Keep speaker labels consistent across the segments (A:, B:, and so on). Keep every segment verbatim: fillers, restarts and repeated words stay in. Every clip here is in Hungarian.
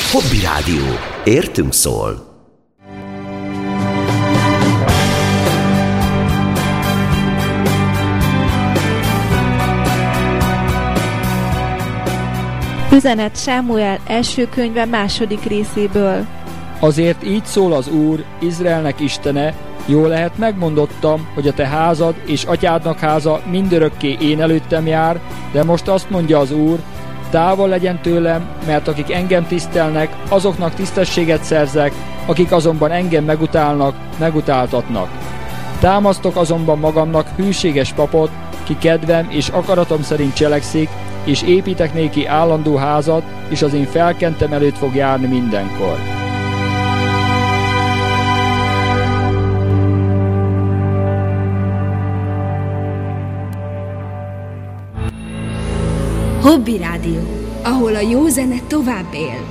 A: Hobby Rádió. Értünk szól.
B: Üzenet Sámuel első könyve második részéből.
C: Azért így szól az Úr, Izraelnek Istene, jól lehet megmondottam, hogy a te házad és atyádnak háza mindörökké én előttem jár, de most azt mondja az Úr, távol legyen tőlem, mert akik engem tisztelnek, azoknak tisztességet szerzek, akik azonban engem megutálnak, megutáltatnak. Támasztok azonban magamnak hűséges papot, ki kedvem és akaratom szerint cselekszik, és építek néki állandó házat, és az én felkentem előtt fog járni mindenkor.
D: Hobby Rádió, ahol a jó zene tovább él.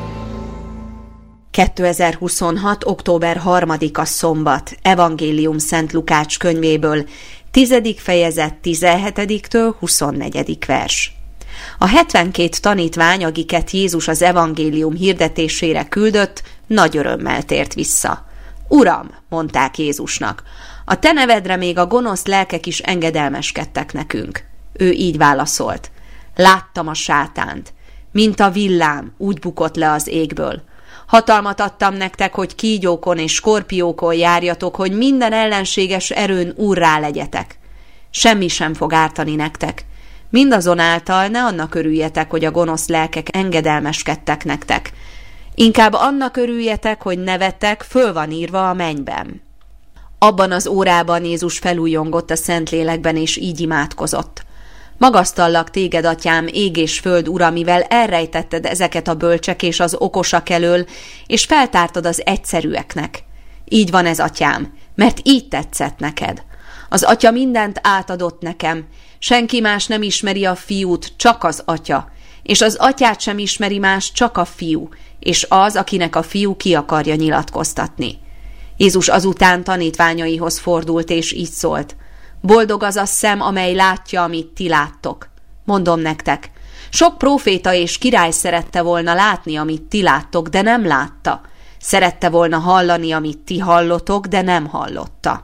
E: kétezer-huszonhat. október harmadika szombat, Evangélium Szent Lukács könyvéből, tizedik fejezet tizenhetediktől huszonnegyedik vers. A hetvenkét tanítvány, akiket Jézus az evangélium hirdetésére küldött, nagy örömmel tért vissza. Uram, mondták Jézusnak, a te nevedre még a gonosz lelkek is engedelmeskedtek nekünk. Ő így válaszolt, láttam a sátánt, mint a villám, úgy bukott le az égből. Hatalmat adtam nektek, hogy kígyókon és skorpiókon járjatok, hogy minden ellenséges erőn úrrá legyetek. Semmi sem fog ártani nektek. Mindazonáltal ne annak örüljetek, hogy a gonosz lelkek engedelmeskedtek nektek. Inkább annak örüljetek, hogy nevetek, föl van írva a mennyben. Abban az órában Jézus felújongott a Szentlélekben, és így imádkozott. Magasztallak téged, atyám, ég és föld ura, mivel elrejtetted ezeket a bölcsek és az okosak elől, és feltártad az egyszerűeknek. Így van ez, atyám, mert így tetszett neked. Az atya mindent átadott nekem, senki más nem ismeri a fiút, csak az atya, és az atyát sem ismeri más, csak a fiú, és az, akinek a fiú ki akarja nyilatkoztatni. Jézus azután tanítványaihoz fordult, és így szólt, boldog az a szem, amely látja, amit ti láttok. Mondom nektek, sok próféta és király szerette volna látni, amit ti láttok, de nem látta. Szerette volna hallani, amit ti hallotok, de nem hallotta.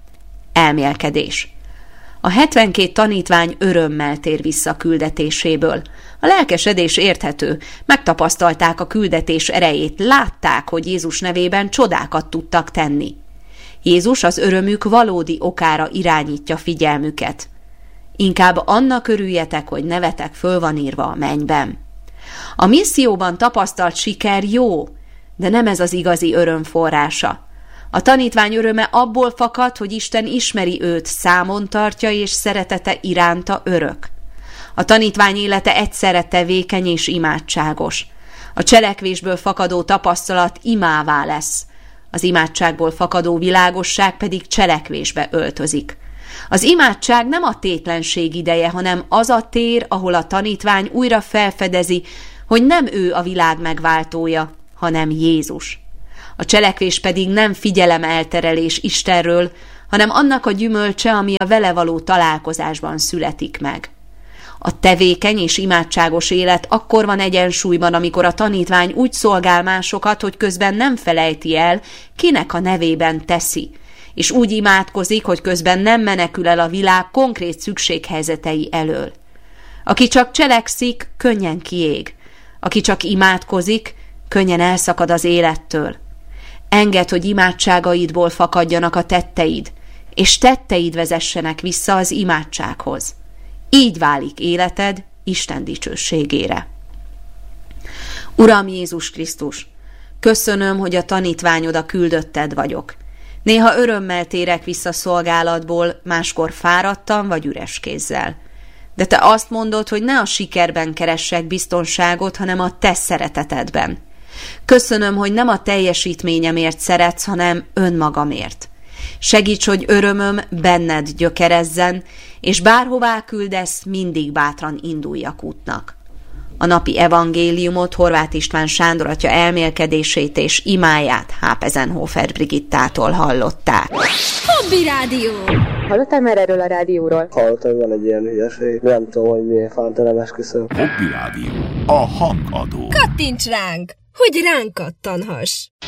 E: Elmélkedés. A hetvenkét tanítvány örömmel tér vissza küldetéséből. A lelkesedés érthető, megtapasztalták a küldetés erejét, látták, hogy Jézus nevében csodákat tudtak tenni. Jézus az örömük valódi okára irányítja figyelmüket. Inkább annak örüljetek, hogy nevetek föl van írva a mennyben. A misszióban tapasztalt siker jó, de nem ez az igazi öröm forrása. A tanítvány öröme abból fakad, hogy Isten ismeri őt, számon tartja, és szeretete iránta örök. A tanítvány élete egyszerre tevékeny és imádságos. A cselekvésből fakadó tapasztalat imává lesz. Az imádságból fakadó világosság pedig cselekvésbe öltözik. Az imádság nem a tétlenség ideje, hanem az a tér, ahol a tanítvány újra felfedezi, hogy nem ő a világ megváltója, hanem Jézus. A cselekvés pedig nem figyelemelterelés Istenről, hanem annak a gyümölcse, ami a vele való találkozásban születik meg. A tevékeny és imádságos élet akkor van egyensúlyban, amikor a tanítvány úgy szolgál másokat, hogy közben nem felejti el, kinek a nevében teszi, és úgy imádkozik, hogy közben nem menekül el a világ konkrét szükséghelyzetei elől. Aki csak cselekszik, könnyen kiég. Aki csak imádkozik, könnyen elszakad az élettől. Engedd, hogy imádságaidból fakadjanak a tetteid, és tetteid vezessenek vissza az imádsághoz. Így válik életed Isten dicsőségére. Uram Jézus Krisztus, köszönöm, hogy a tanítványod a küldötted vagyok. Néha örömmel térek vissza szolgálatból, máskor fáradtam vagy üres kézzel. De te azt mondod, hogy ne a sikerben keressek biztonságot, hanem a te szeretetedben. Köszönöm, hogy nem a teljesítményemért szeretsz, hanem önmagamért. Segíts, hogy örömöm benned gyökerezzen, és bárhová küldesz, mindig bátran induljak útnak. A napi evangéliumot Horváth István Sándor atya elmélkedését és imáját Hápezenhofer Brigittától hallották.
D: Hobby Rádió!
F: Hallottál már erről a rádióról?
G: Hallottam, van egy ilyen hülyeség. Nem tudom, hogy miért fánta nem esküszöm.
A: Hobby Rádió. A hangadó.
D: Kattints ránk! hogy ránk kattanhass.